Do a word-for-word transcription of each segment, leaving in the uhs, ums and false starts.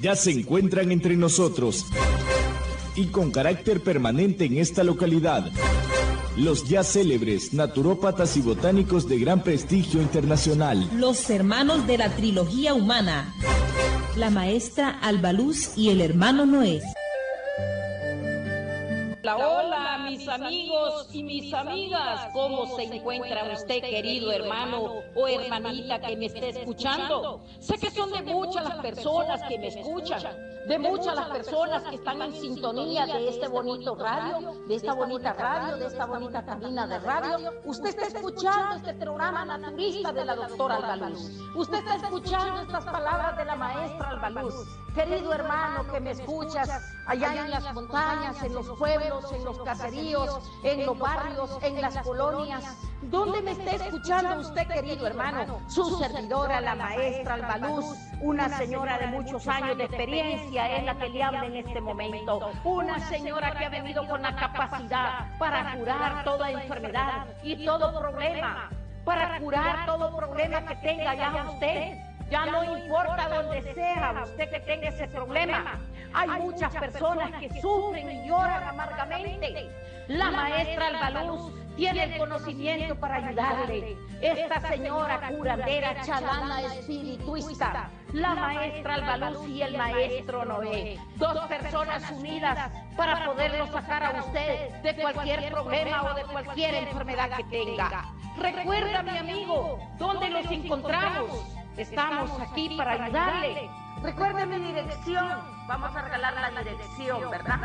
ya se encuentran entre nosotros y con carácter permanente en esta localidad. Los ya célebres naturópatas y botánicos de gran prestigio internacional. Los hermanos de la trilogía humana. La maestra Alba Luz y el hermano Noé. Hola, hola, mis amigos y mis amigas. ¿Cómo se encuentra usted, querido hermano o hermanita que me esté escuchando? Sé que son de muchas las personas que me escuchan, de muchas las personas que están en sintonía de este bonito radio, de esta bonita radio, de esta bonita cabina de radio. Usted está escuchando este programa naturista de la doctora Alba Luz. Usted está escuchando estas palabras de la maestra Alba Luz. Querido hermano que me escuchas allá en las montañas, en los pueblos, en los caseríos, en los barrios, en las colonias, ¿dónde me está escuchando usted, querido hermano? Su servidora, la maestra Alba Luz, una señora de muchos años de experiencia, es la que le habla en este momento. Una señora que ha venido con la capacidad para curar toda enfermedad y todo problema, para curar todo problema que tenga ya usted. Ya no importa dónde sea usted que tenga ese problema. Hay muchas personas que sufren y lloran amargamente. La maestra Alba Luz tiene el conocimiento para ayudarle. Esta señora curandera, chalana, espirituista, la maestra Alba Luz y el maestro Noé. Dos personas unidas para poderlo sacar a usted de cualquier problema o de cualquier enfermedad que tenga. Recuerda, mi amigo, ¿dónde los encontramos? Estamos aquí para ayudarle. Recuerde mi dirección. Vamos a regalar la dirección, ¿verdad?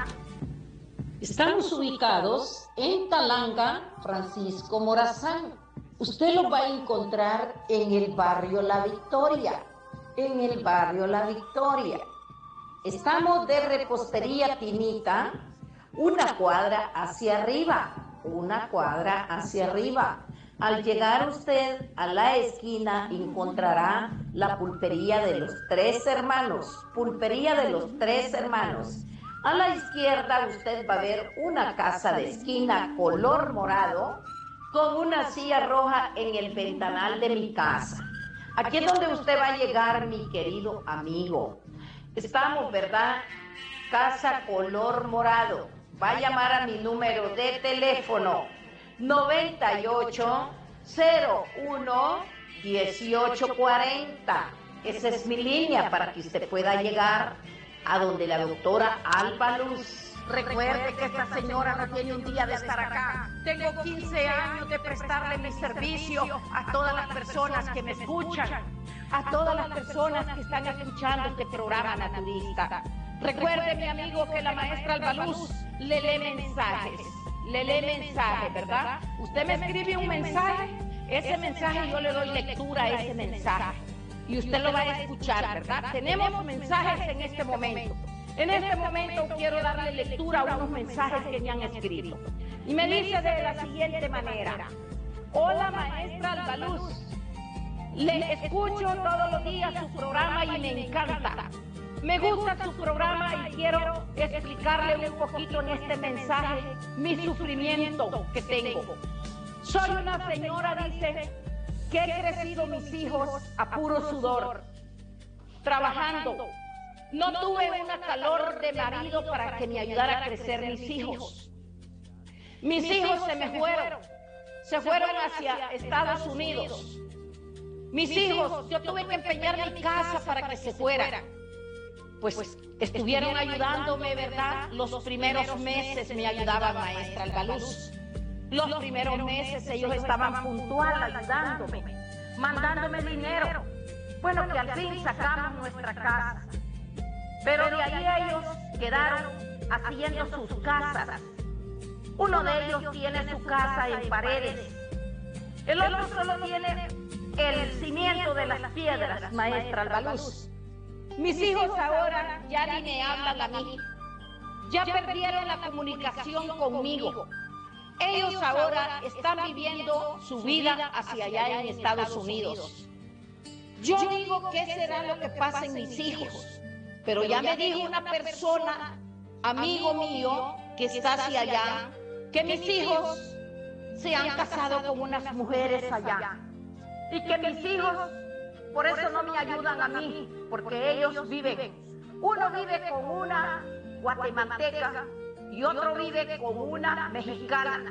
Estamos ubicados en Talanga, Francisco Morazán. Usted lo va a encontrar en el barrio La Victoria. En el barrio La Victoria. Estamos de Repostería Tinita, una cuadra hacia arriba. Una cuadra hacia arriba. Al llegar usted a la esquina encontrará la pulpería de los Tres Hermanos, pulpería de los Tres Hermanos. A la izquierda usted va a ver una casa de esquina color morado con una silla roja en el ventanal de mi casa. Aquí es donde usted va a llegar, mi querido amigo. Estamos, ¿verdad? Casa color morado. Va a llamar a mi número de teléfono. noventa y ocho, cero uno, dieciocho cuarenta. Esa es mi línea para que usted pueda llegar a donde la doctora Alba Luz. Recuerde que esta señora no tiene un día de estar acá. Tengo quince años de prestarle mi servicio a todas las personas que me escuchan, a todas las personas que están escuchando este programa naturista. Recuerde, mi amigo, que la maestra Alba Luz le lee mensajes. Le lee mensaje, ¿verdad? Usted me escribe un mensaje, ese mensaje yo le doy lectura a ese mensaje y usted lo va a escuchar, ¿verdad? Tenemos mensajes en este momento. En este momento quiero darle lectura a unos mensajes que me han escrito. Y me dice de la siguiente manera: hola maestra Alba Luz, le escucho todos los días su programa y me encanta. Me gusta su programa y quiero explicarle un poquito en este mensaje mi sufrimiento que tengo. Soy una señora, dice, que he crecido mis hijos a puro sudor, trabajando. No tuve una calor de marido para que me ayudara a crecer mis hijos. Mis hijos se me fueron, se fueron hacia Estados Unidos. Mis hijos, yo tuve que empeñar mi casa para que se fueran. Pues, pues estuvieron ayudándome, ¿verdad? Los primeros meses me ayudaba maestra Alba Luz. Los primeros meses ellos estaban puntual ayudándome, mandándome dinero. Bueno, que al fin sacamos nuestra casa. Pero de ahí ellos quedaron haciendo sus casas. Uno de ellos tiene su casa en paredes. El otro solo tiene el cimiento de las piedras, maestra Alba Luz. Mis hijos ahora ya ni me hablan a mí, ya perdieron la comunicación conmigo. Ellos ahora están viviendo su vida hacia allá en Estados Unidos. Yo digo, ¿qué será lo que pasa en mis hijos? Pero ya me dijo una persona, amigo mío, que está hacia allá, que mis hijos se han casado con unas mujeres allá. Y que mis hijos, por eso no me ayudan a mí, porque ellos viven Uno vive con una guatemalteca y otro vive con una mexicana.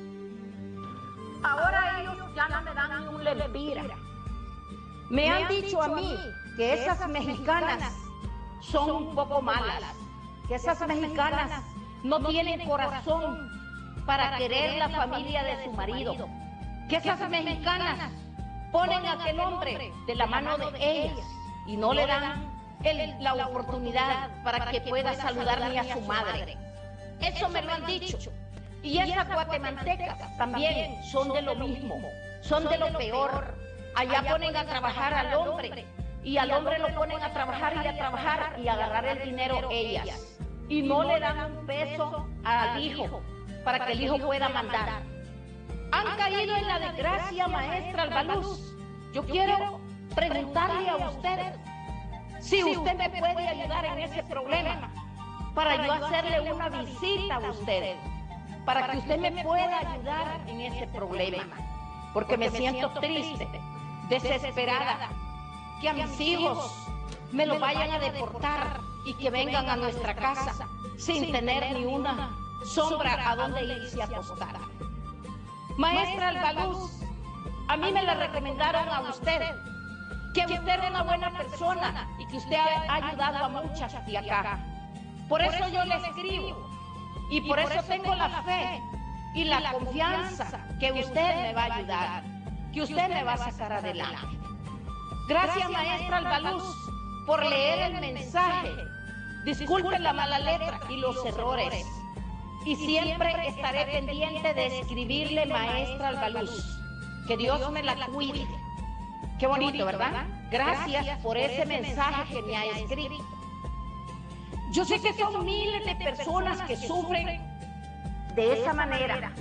Ahora ellos ya no me dan ni un lempira. Me han dicho a mí que esas mexicanas son un poco malas, que esas mexicanas no tienen corazón para querer la familia de su marido, que esas mexicanas ponen a aquel hombre de la mano de ellas y no le dan el, la oportunidad para que pueda saludar ni a su madre. Eso me lo han dicho. Y esas guatemaltecas también son de lo mismo, son de lo peor. Allá ponen a trabajar al hombre y al hombre lo ponen a trabajar y a trabajar y a agarrar el dinero ellas. Y no le dan un peso al hijo para que el hijo pueda mandar. Han caído en la desgracia, maestra Albaluz. Yo quiero preguntarle a usted si usted me puede ayudar en ese problema, para yo hacerle una visita a usted, para que usted me pueda ayudar en ese problema, porque me siento triste, desesperada, que a mis hijos me lo vayan a deportar y que vengan a nuestra casa sin tener ni una sombra a donde irse a acostar. Maestra Albaluz, a mí me la recomendaron a usted, que usted era una buena persona y que usted ha ayudado a muchas de acá. Por eso yo le escribo y por eso tengo la fe y la confianza que usted me va a ayudar, que usted me va a sacar adelante. Gracias, maestra Albaluz, por leer el mensaje. Disculpe la mala letra y los errores. Y siempre estaré pendiente de escribirle, maestra Albaluz. Que Dios me la cuide. Qué bonito, ¿verdad? Gracias por ese mensaje que me ha escrito. Yo sé que son miles de personas que sufren de esa manera.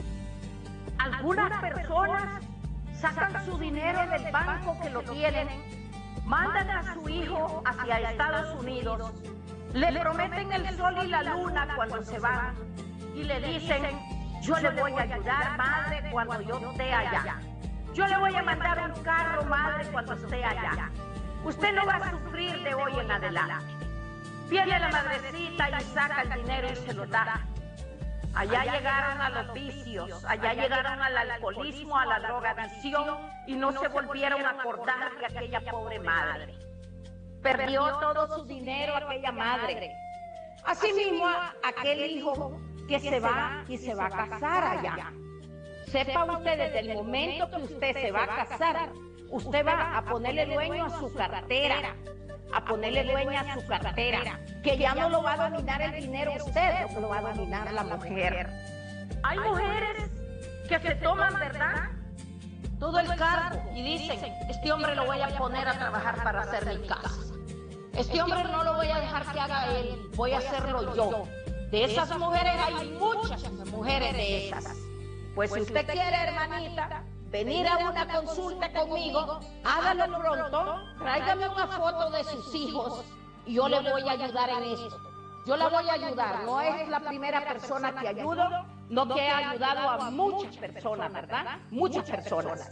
Algunas personas sacan su dinero del banco que lo tienen, mandan a su hijo hacia Estados Unidos, le prometen el sol y la luna cuando se van y le dicen: yo le voy a ayudar, madre, cuando yo esté allá. Yo le voy a mandar un carro, madre, cuando esté allá. Usted no va a sufrir de hoy en adelante. Viene la madrecita y saca el dinero y se lo da. Allá llegaron a los vicios, allá llegaron al alcoholismo, a la drogadicción y no se volvieron a acordar de aquella pobre madre. Perdió todo su dinero aquella madre. Asimismo, aquel hijo que se va y se va a casar allá. Sepa usted, desde el momento que usted se va a casar, usted va a ponerle dueño a su cartera, a ponerle dueña a su cartera, que ya no lo va a dominar el dinero usted, no lo va a dominar la mujer. Hay mujeres que se toman, ¿verdad?, todo el cargo y dicen: este hombre lo voy a poner a trabajar para hacer mi casa. Este hombre no lo voy a dejar que haga él, voy a hacerlo yo. De esas mujeres hay muchas mujeres de esas. Pues si usted quiere, hermanita, venir a una consulta conmigo, hágalo pronto, tráigame una foto de sus hijos y yo le voy a ayudar en esto. Yo la voy a ayudar, no es la primera persona que ayudo, no que he ayudado a muchas personas, ¿verdad? Muchas personas.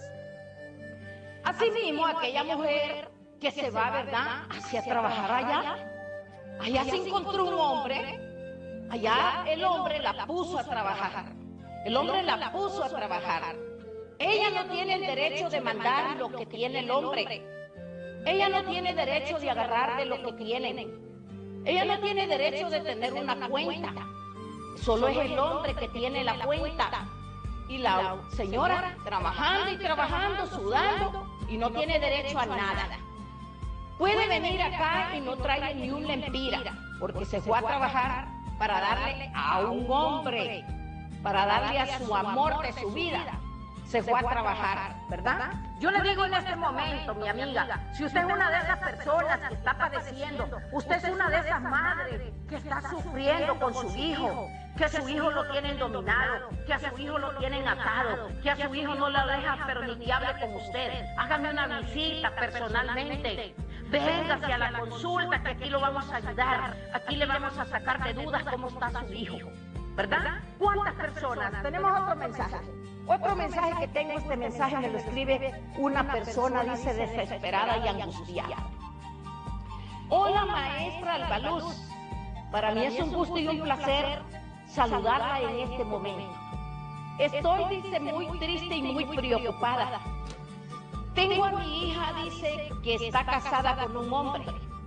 Asimismo, aquella mujer que se va, ¿verdad?, hacia trabajar allá, allá se encontró un hombre, allá el hombre la puso a trabajar, el hombre la puso a trabajar. Ella no tiene el derecho de mandar lo que tiene el hombre. Ella no tiene derecho de agarrar de lo que tienen. Ella no tiene derecho de tener una cuenta. Solo es el hombre que tiene la cuenta. Y la señora trabajando y trabajando, sudando, y no tiene derecho a nada. Puede venir acá y no trae ni un lempira, porque se fue a trabajar para darle a un hombre, para darle a su amor de su vida. Se fue a trabajar, ¿verdad? Yo le digo en este momento, mi amiga, si usted es una de esas personas que está padeciendo, usted es una de esas madres que está sufriendo con su hijo, que a su hijo lo tienen dominado, que a su hijo lo tienen atado, que a su hijo no lo deja pero ni que hable con usted. Hágame una visita personalmente. Véngase a la consulta, que aquí lo vamos a ayudar. Aquí le vamos a sacar de dudas cómo está su hijo, ¿verdad? ¿Cuántas personas? Tenemos otro mensaje. Otro mensaje que tengo, este mensaje me lo escribe una persona, dice, desesperada y angustiada. Hola, maestra Albaluz. Para mí es un gusto y un placer saludarla en este momento. Estoy, dice, muy triste y muy preocupada. Tengo a mi hija, dice, que está casada con un hombre.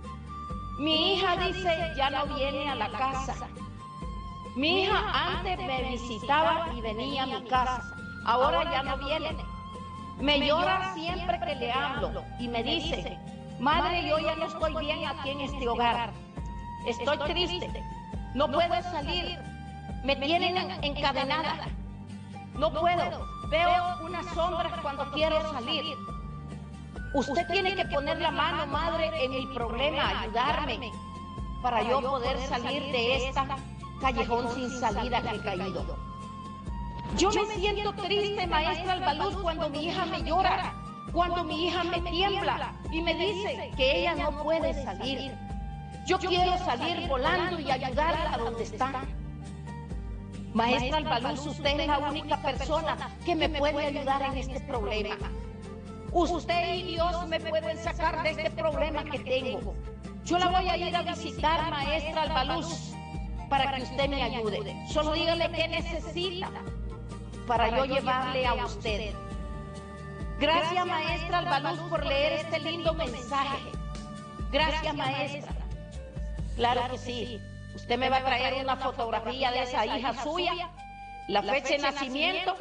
Mi hija, dice, ya no viene a la casa. Mi hija antes me visitaba y venía a mi casa. Ahora ya no viene. Me llora siempre que le hablo y me dice, madre, yo ya no estoy bien aquí en este hogar. Estoy triste, no puedo salir, me tienen encadenada. No puedo, veo unas sombras cuando quiero salir. Usted tiene que poner la mano, madre, en mi problema, ayudarme para yo poder salir de esta callejón sin salida que he caído. Yo me siento triste, maestra Albaluz, cuando mi hija me llora, cuando mi hija me tiembla y me dice que ella no puede salir. Yo quiero salir volando y ayudarla a donde está. Maestra Albaluz, usted es la única persona que me puede ayudar en este problema. Usted y Dios me pueden sacar de este problema que tengo. Yo la voy a ir a visitar, maestra Albaluz, para que usted me ayude. Solo dígale qué necesita para yo llevarle a usted. Gracias, maestra Albaluz, por leer este lindo mensaje. Gracias, maestra. Claro que sí. Usted me va a traer una fotografía de esa hija suya, la fecha de nacimiento.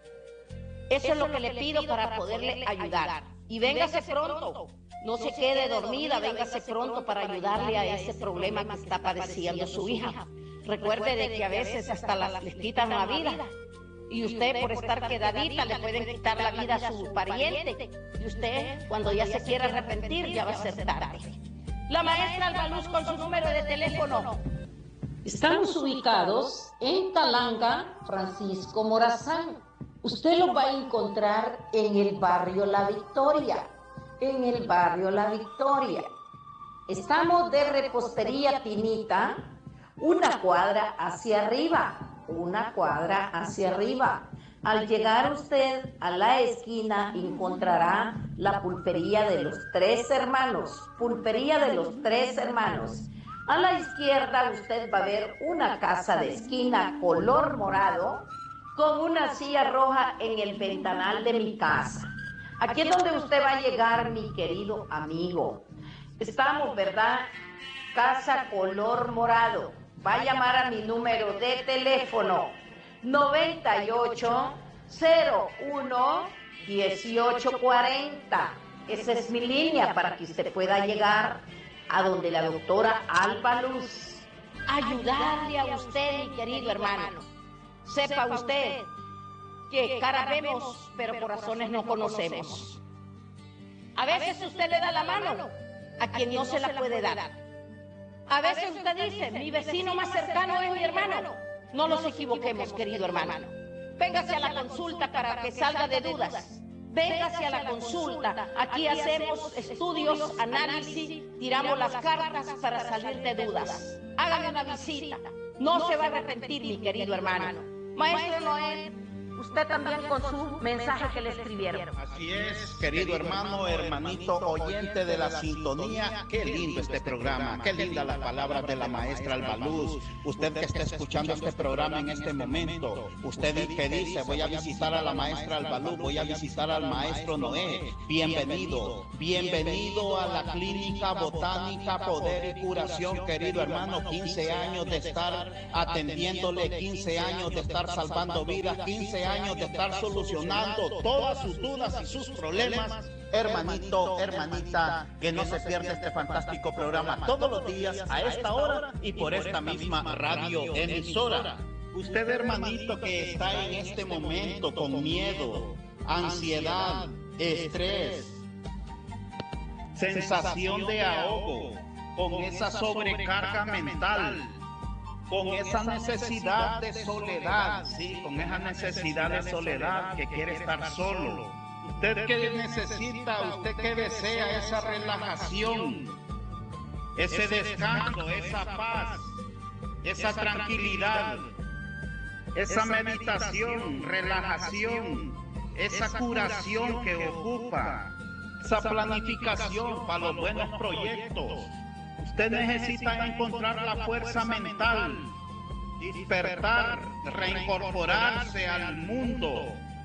Eso es lo que le pido para poderle ayudar. Y véngase pronto. No se quede dormida, véngase pronto para ayudarle a ese problema que está padeciendo su hija. Recuerde de que a veces hasta las, les quitan la vida. Y usted, por estar quedadita, le pueden quitar la vida a su pariente. Y usted, cuando ya se quiera arrepentir, ya va a ser tarde. La maestra Albaluz con su número de teléfono. Estamos ubicados en Talanga, Francisco Morazán. Usted lo va a encontrar en el barrio La Victoria. En el barrio La Victoria. Estamos de Repostería Tinita, una cuadra hacia arriba. Una cuadra hacia arriba. Al llegar usted a la esquina encontrará la pulpería de los Tres Hermanos. Pulpería de los Tres Hermanos. A la izquierda usted va a ver una casa de esquina color morado con una silla roja en el ventanal de mi casa. Aquí es donde usted va a llegar, mi querido amigo. Estamos, ¿verdad? Casa color morado. Va a llamar a mi número de teléfono noventa y ocho, cero uno, dieciocho cuarenta. Esa es mi línea para que usted pueda llegar a donde la doctora Albaluz. Ayudarle a usted, mi querido hermano. Sepa usted que cara vemos, pero corazones no conocemos. A veces usted le da la mano a quien no se la puede dar. A veces usted dice, mi vecino más cercano es mi hermano. No nos equivoquemos, querido hermano. Véngase a la consulta para que salga de dudas. Véngase a la consulta. Aquí hacemos estudios, análisis, tiramos las cartas para salir de dudas. Hágame una visita. No se va a arrepentir, mi querido hermano. Maestro Noel, usted también con su mensaje que le escribieron. Así es, querido hermano, hermanito oyente de la sintonía. Qué lindo este programa, qué linda las palabras de la maestra Albaluz. Usted que está escuchando este programa en este momento, usted que dice, voy a visitar a la maestra Albaluz, voy a visitar al maestro Noé. Bienvenido, bienvenido a la Clínica Botánica Poder y Curación, querido hermano. quince años de estar atendiéndole, quince años de estar salvando vidas, quince años de estar solucionando todas sus dudas y sus problemas. Hermanito, hermanita, que no se pierda este fantástico programa todos los días a esta hora y por esta misma radio emisora. Usted, hermanito, que está en este momento con miedo, ansiedad, estrés, sensación de ahogo, con esa sobrecarga mental, con esa necesidad de soledad, sí, con esa necesidad de soledad que quiere estar solo. Usted que necesita, usted que desea esa relajación, ese descanso, esa paz, esa tranquilidad, esa meditación, relajación, esa curación que ocupa, esa planificación para los buenos proyectos. Usted necesita encontrar la fuerza mental, despertar, reincorporarse al mundo,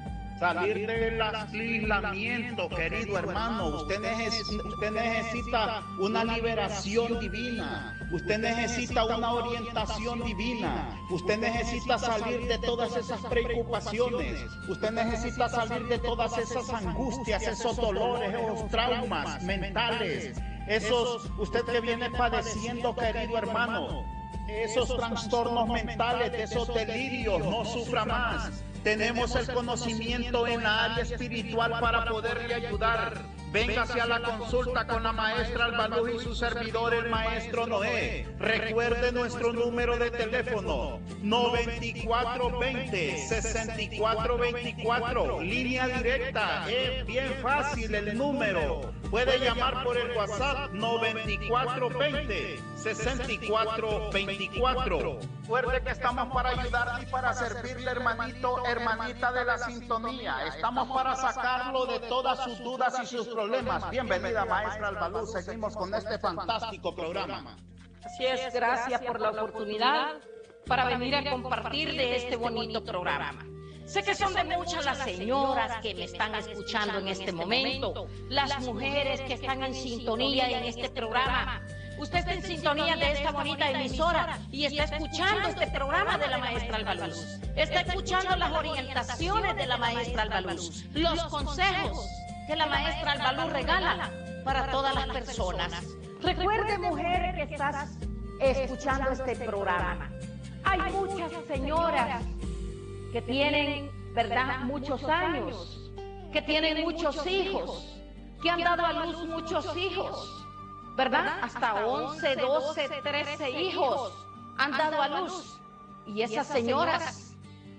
salir del aislamiento, querido hermano. Usted necesita, usted necesita una liberación divina. Usted necesita una orientación divina. Usted necesita salir de todas esas preocupaciones. Usted necesita salir de todas esas angustias, esos dolores, esos traumas mentales. Esos, usted que viene padeciendo, querido hermano, esos trastornos mentales, esos delirios, no sufra más. Tenemos el conocimiento en la área espiritual para poderle ayudar. Véngase a la consulta con la maestra Albaluz y su servidor, el maestro Noé. Recuerde nuestro número de teléfono, noventa y cuatro veinte, sesenta y cuatro veinticuatro, línea directa, es bien fácil el número. Puede llamar por el WhatsApp noventa y cuatro veinte, sesenta y cuatro veinticuatro. Recuerde que estamos para ayudarle y para servirle, hermanito, hermanita de la sintonía. Estamos para sacarlo de todas sus dudas y sus problemas. Bienvenida, maestra Albaluz. Seguimos con este fantástico programa. Así es, gracias por la oportunidad para venir a compartir de este bonito programa. Sé que son de muchas las señoras que me están escuchando en este momento, las mujeres que están en sintonía en este programa. Usted está en sintonía de esta bonita emisora y está escuchando este programa de la maestra Albaluz. Está escuchando las orientaciones de la maestra Albaluz, los consejos que la maestra Albaluz regala para todas las personas. Recuerde, mujer, que estás escuchando este programa. Hay muchas señoras que tienen, ¿verdad?, muchos años, que tienen muchos hijos, que han dado a luz muchos hijos, ¿verdad? Hasta once, doce, trece hijos han dado a luz. Y esas señoras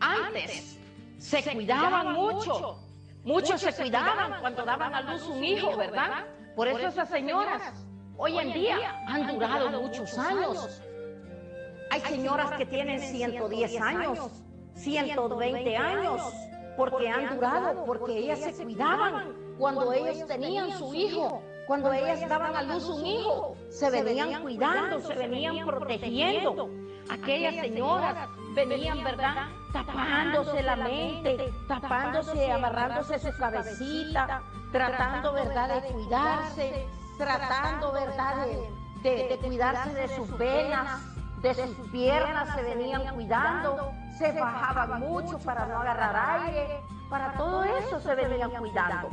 antes se cuidaban mucho. Muchos se cuidaban cuando daban a luz un hijo, ¿verdad? Por eso esas señoras hoy en día han durado muchos años. Hay señoras que tienen ciento diez años, ciento veinte años, porque han durado, porque ellas se cuidaban cuando ellos tenían su hijo. Cuando ellas daban a luz un hijo, se venían cuidando, se venían protegiendo. Aquellas señoras venían, ¿verdad?, tapándose la mente, tapándose, amarrándose su cabecita, tratando, ¿verdad?, de cuidarse, tratando, ¿verdad?, de, de, de cuidarse de sus venas, de sus piernas, se venían cuidando, se bajaban mucho para no agarrar aire, para todo eso se venían cuidando.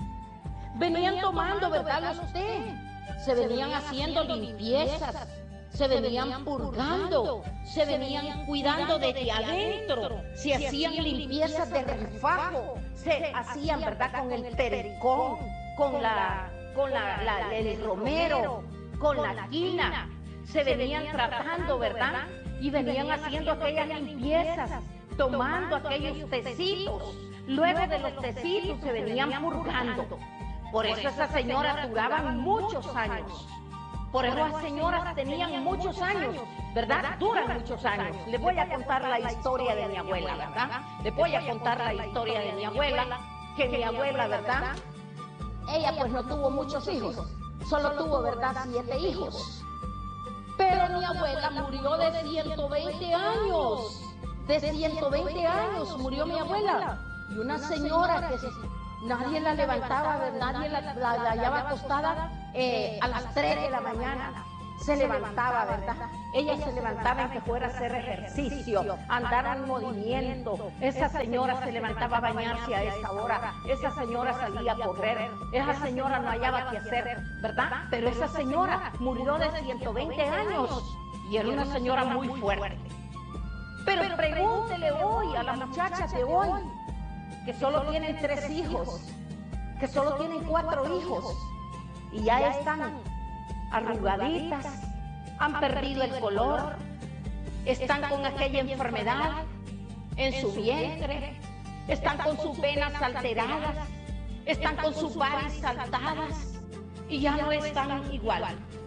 Venían tomando, ¿verdad?, los té, se venían haciendo limpiezas, se venían purgando, se venían cuidando desde adentro, se hacían limpiezas de refajo, se hacían, ¿verdad?, con el pericón, con, la, con la, la, el romero, con la quina, se venían tratando, ¿verdad?, y venían haciendo aquellas limpiezas, tomando aquellos tecitos. Luego de los tecitos se venían purgando. Por eso esas señoras duraban muchos años. Por eso las señoras tenían muchos años, ¿verdad? Duran muchos años. Les voy a contar la historia de mi abuela, ¿verdad? Les voy a contar la historia de mi abuela, que mi abuela, ¿verdad?, ella pues no tuvo muchos hijos, solo tuvo, ¿verdad?, siete hijos. Pero mi abuela murió de ciento veinte años. De ciento veinte años murió mi abuela. Y una señora que se... nadie la levantaba, nadie la, la, la hallaba acostada eh, a las tres de la mañana. Se levantaba, ¿verdad? Ella se levantaba en que fuera a hacer ejercicio, andar en movimiento. Esa señora se levantaba a bañarse a esa hora. Esa señora salía a correr. Esa señora no hallaba qué hacer, ¿verdad? Pero esa señora murió de ciento veinte años y era una señora muy fuerte. Pero pregúntele hoy a las muchachas de hoy, que solo tienen tres hijos, que solo tienen cuatro hijos, y ya están arrugaditas, han perdido el color, están con aquella enfermedad en su vientre, están con sus venas alteradas, están con sus varis saltadas, y ya no están igual.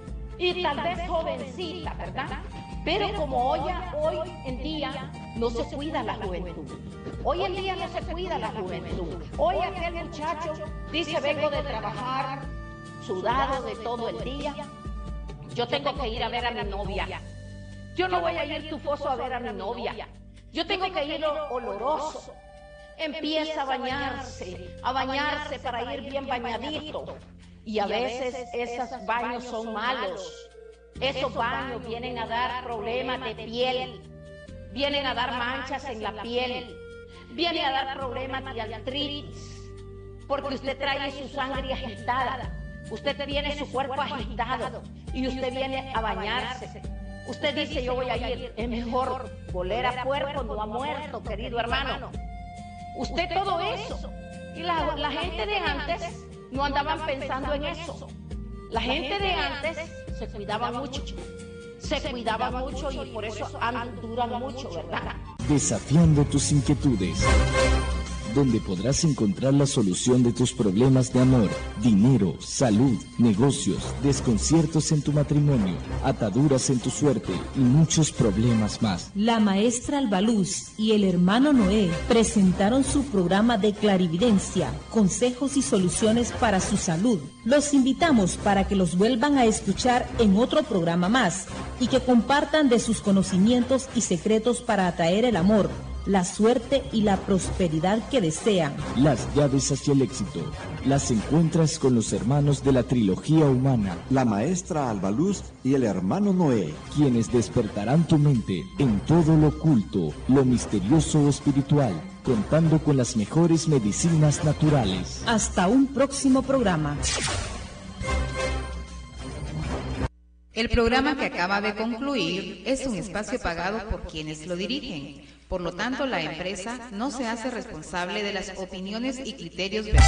Y tal vez jovencita, ¿verdad? Pero como hoy, hoy en día no se cuida la juventud. Hoy en día no se cuida la juventud. Hoy aquel muchacho dice: vengo de trabajar, sudado de todo el día, yo tengo que ir a ver a mi novia. Yo no voy a ir tufoso a ver a mi novia. Yo tengo que ir oloroso. Empieza a bañarse, a bañarse para ir bien bañadito. Y a veces esos baños son malos. Esos baños vienen a dar problemas de piel, vienen a dar manchas en la piel, vienen a dar problemas de artritis, porque usted trae su sangre agitada, usted tiene su cuerpo agitado y usted viene a bañarse. Usted dice, yo voy a ir, es mejor volver a cuerpo, no a muerto, querido hermano. Usted todo eso. Y la, la gente de antes no andaban pensando en eso. La gente de antes se cuidaba mucho, se cuidaba mucho y por eso duran mucho, ¿verdad? Desafiando tus inquietudes, donde podrás encontrar la solución de tus problemas de amor, dinero, salud, negocios, desconciertos en tu matrimonio, ataduras en tu suerte y muchos problemas más. La maestra Albaluz y el hermano Noé presentaron su programa de clarividencia, consejos y soluciones para su salud. Los invitamos para que los vuelvan a escuchar en otro programa más y que compartan de sus conocimientos y secretos para atraer el amor, la suerte y la prosperidad que desean. Las llaves hacia el éxito las encuentras con los hermanos de la trilogía humana, la maestra Albaluz y el hermano Noé, quienes despertarán tu mente en todo lo oculto, lo misterioso o espiritual, contando con las mejores medicinas naturales. Hasta un próximo programa. El programa que acaba de concluir es un espacio pagado por quienes lo dirigen. Por lo tanto, la empresa no se hace responsable de las opiniones y criterios vertidos